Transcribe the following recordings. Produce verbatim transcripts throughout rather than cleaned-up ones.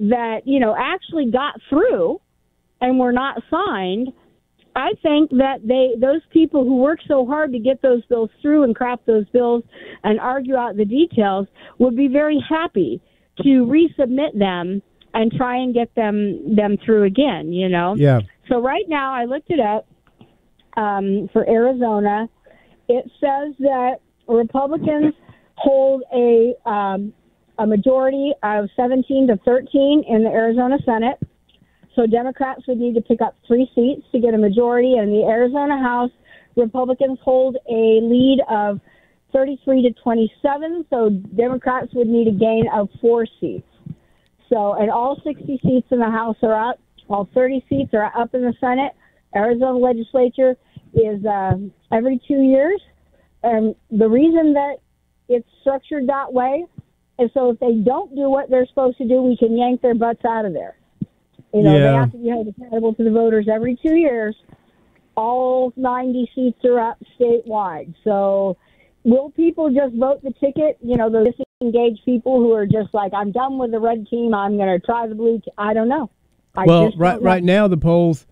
that, you know, actually got through and were not signed, I think that they those people who work so hard to get those bills through and craft those bills and argue out the details would be very happy to resubmit them and try and get them them through again, you know? Yeah. So right now, I looked it up um, for Arizona. It says that Republicans hold a um, a majority of seventeen to thirteen in the Arizona Senate. So Democrats would need to pick up three seats to get a majority. And in the Arizona House, Republicans hold a lead of thirty-three to twenty-seven. So Democrats would need a gain of four seats. So, and all sixty seats in the House are up. All thirty seats are up in the Senate. Arizona legislature is uh, every two years. And the reason that it's structured that way is so if they don't do what they're supposed to do, we can yank their butts out of there. You know, yeah. they have to be held accountable to the voters every two years. All ninety seats are up statewide. So will people just vote the ticket? You know, those disengaged people who are just like, I'm done with the red team, I'm going to try the blue team. I don't know. I well, just right don't know. right now the polls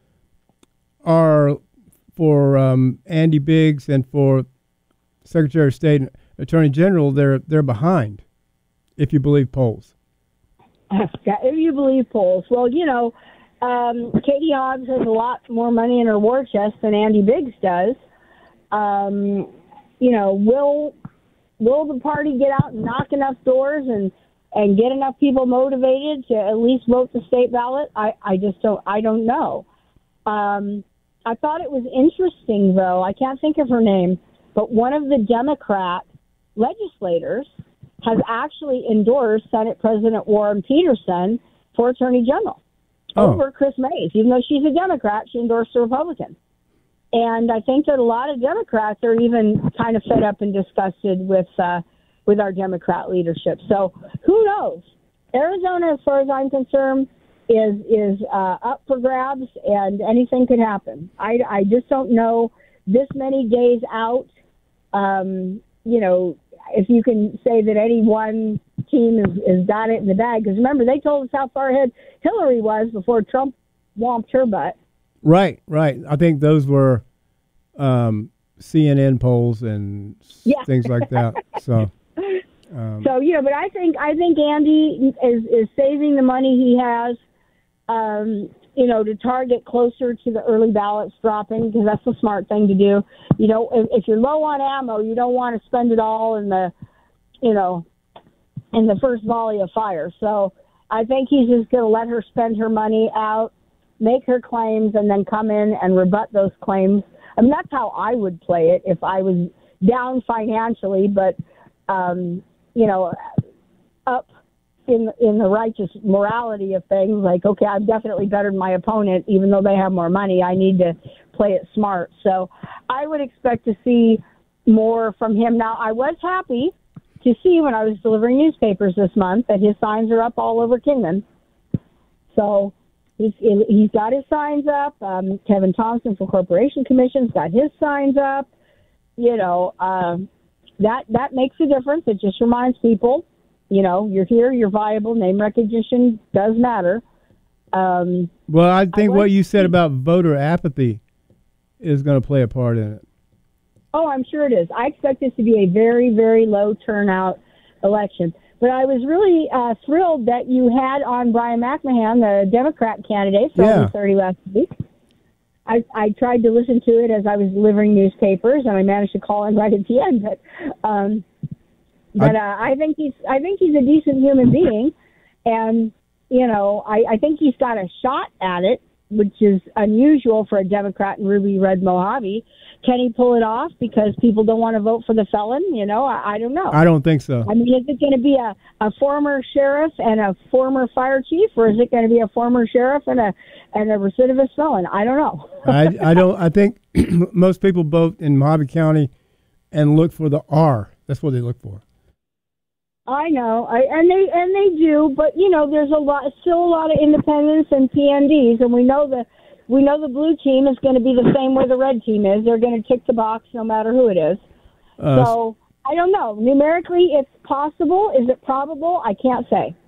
are for um, Andy Biggs and for Secretary of State and Attorney General. They're they're behind, if you believe polls. If you believe polls. Well, you know, um, Katie Hobbs has a lot more money in her war chest than Andy Biggs does. Um, you know, will will the party get out and knock enough doors and, and get enough people motivated to at least vote the state ballot? I, I just don't I don't know. Um, I thought it was interesting, though. I can't think of her name, but one of the Democrat legislators has actually endorsed Senate President Warren Peterson for Attorney General oh. over Chris Mays. Even though she's a Democrat, she endorsed a Republican. And I think that a lot of Democrats are even kind of fed up and disgusted with uh, with our Democrat leadership. So who knows? Arizona, as far as I'm concerned, is is uh, up for grabs, and anything could happen. I, I just don't know this many days out. Um, you know, if you can say that any one team has, has got it in the bag. Because remember, they told us how far ahead Hillary was before Trump whomped her butt. Right, right. I think those were um, C N N polls and yeah. things like that. So, um, so you know, but I think I think Andy is is saving the money he has, um, you know, to target closer to the early ballots dropping, because that's the smart thing to do. You know, if, if you're low on ammo, you don't want to spend it all in the, you know, in the first volley of fire. So I think he's just going to let her spend her money out, make her claims, and then come in and rebut those claims. I mean, that's how I would play it if I was down financially, but, um, you know, up in in the righteous morality of things. Like, okay, I've definitely bettered my opponent, even though they have more money. I need to play it smart. So I would expect to see more from him. Now, I was happy to see when I was delivering newspapers this month that his signs are up all over Kingman. So he's, he's got his signs up. Um, Kevin Thompson for Corporation Commission's got his signs up. You know, um, that, that makes a difference. It just reminds people, you know, you're here, you're viable, name recognition does matter. Um, well, I think I what you said about voter apathy is going to play a part in it. Oh, I'm sure it is. I expect this to be a very, very low turnout election. But I was really uh, thrilled that you had on Brian McMahon, the Democrat candidate for yeah. thirty last week. I, I tried to listen to it as I was delivering newspapers, and I managed to call in right at the end. But um, but uh, I think he's I think he's a decent human being, and you know I, I think he's got a shot at it, which is unusual for a Democrat in Ruby Red Mojave. Can he pull it off because people don't want to vote for the felon? You know, I, I don't know. I don't think so. I mean, is it going to be a, a former sheriff and a former fire chief, or is it going to be a former sheriff and a and a recidivist felon? I don't know. I, I don't. I think most people vote in Mojave County and look for the R. That's what they look for. I know, I, and they and they do, but you know, there's a lot, still a lot of independents and P N Ds, and we know the we know the blue team is going to be the same way the red team is. They're going to tick the box no matter who it is. Uh, so I don't know. Numerically, it's possible. Is it probable? I can't say.